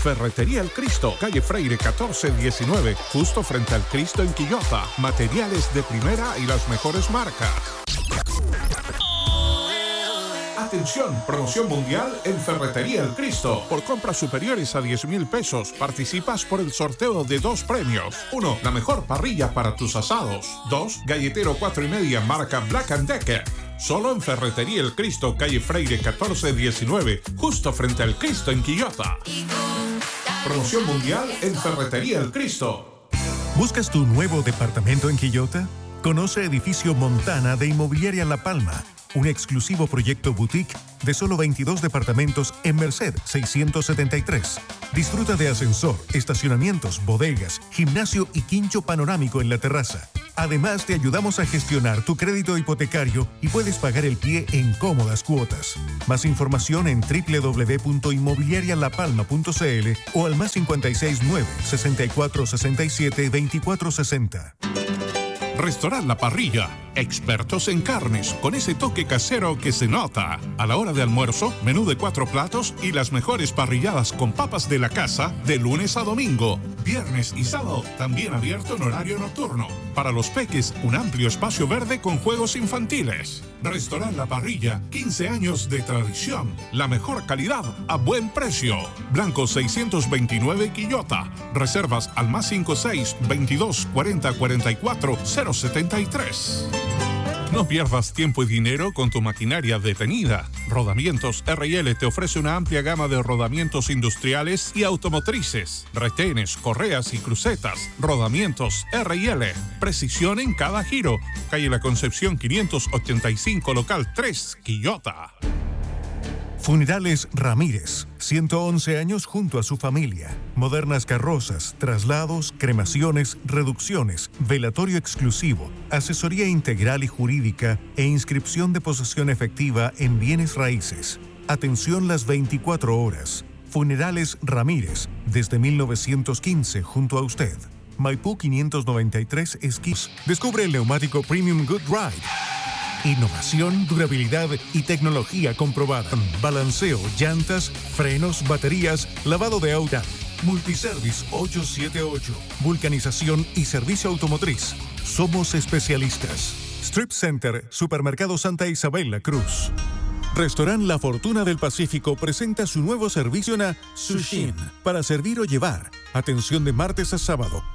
Ferretería El Cristo, calle Freire 1419, justo frente al Cristo en Quillota. Materiales de primera y las mejores marcas. Atención, promoción mundial en Ferretería El Cristo. Por compras superiores a 10,000 pesos, participas por el sorteo de 2 premios. 1. La mejor parrilla para tus asados. 2. Galletero 4,5 marca Black & Decker. Solo en Ferretería El Cristo, calle Freire 1419, justo frente al Cristo en Quillota. Promoción mundial en Ferretería El Cristo. ¿Buscas tu nuevo departamento en Quillota? Conoce Edificio Montana de Inmobiliaria La Palma, un exclusivo proyecto boutique de solo 22 departamentos en Merced 673. Disfruta de ascensor, estacionamientos, bodegas, gimnasio y quincho panorámico en la terraza. Además, te ayudamos a gestionar tu crédito hipotecario y puedes pagar el pie en cómodas cuotas. Más información en www.inmobiliarialapalma.cl o al +569 6467 2460. Restaurant La Parrilla, expertos en carnes, con ese toque casero que se nota. A la hora de almuerzo, menú de 4 platos y las mejores parrilladas con papas de la casa de lunes a domingo. Viernes y sábado, también abierto en horario nocturno. Para los peques, un amplio espacio verde con juegos infantiles. Restaurant La Parrilla, 15 años de tradición. La mejor calidad a buen precio. Blanco 629 Quillota. Reservas al +56 22 40 44 073. No pierdas tiempo y dinero con tu maquinaria detenida. Rodamientos R&L te ofrece una amplia gama de rodamientos industriales y automotrices, retenes, correas y crucetas. Rodamientos R&L, precisión en cada giro. Calle La Concepción 585, local 3, Quillota. Funerales Ramírez, 111 años junto a su familia. Modernas carrozas, traslados, cremaciones, reducciones, velatorio exclusivo, asesoría integral y jurídica e inscripción de posesión efectiva en bienes raíces. Atención las 24 horas. Funerales Ramírez, desde 1915 junto a usted. Maipú 593 Esquís. Descubre el neumático Premium Good Ride. Innovación, durabilidad y tecnología comprobada. Balanceo, llantas, frenos, baterías, lavado de auto. Multiservice 878. Vulcanización y servicio automotriz. Somos especialistas. Strip Center, Supermercado Santa Isabel La Cruz. Restaurant La Fortuna del Pacífico presenta su nuevo servicio en Sushin para servir o llevar. Atención de martes a sábado.